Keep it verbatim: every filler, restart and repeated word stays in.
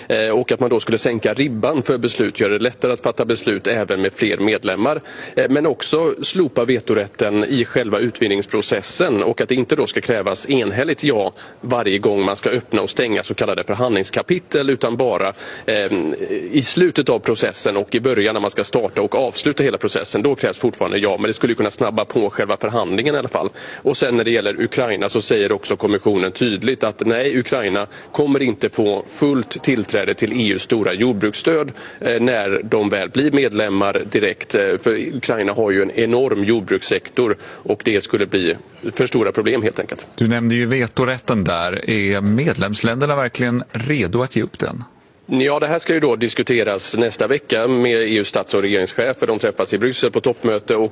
och att man då skulle sänka ribban för beslut, göra det lättare att fatta beslut även med fler medlemmar, men också slopa vetorätten i själva utvidgningsprocessen och att det inte då ska krävas enhälligt ja varje gång man ska öppna och stänga så kallade förhandlingskapitel, utan bara eh, i slutet av processen och i början när man ska starta och avsluta hela processen. Då krävs fortfarande ja, men det skulle kunna snabba på själva förhandlingen i alla fall. Och sen när det gäller Ukraina så säger också kommissionen tydligt att nej, Ukraina kommer inte få fullt tillträde till E U:s stora jordbruksstöd eh, när de väl blir medlemmar direkt. Eh, för Ukraina har ju en enorm jordbrukssektor och det skulle bli för stora problem helt enkelt. Du nämnde ju vetorätten där. Är medlemsländerna verkligen redo att ge upp den? Ja, det här ska ju då diskuteras nästa vecka med E U:s stats- och regeringschefer. De träffas i Bryssel på toppmöte och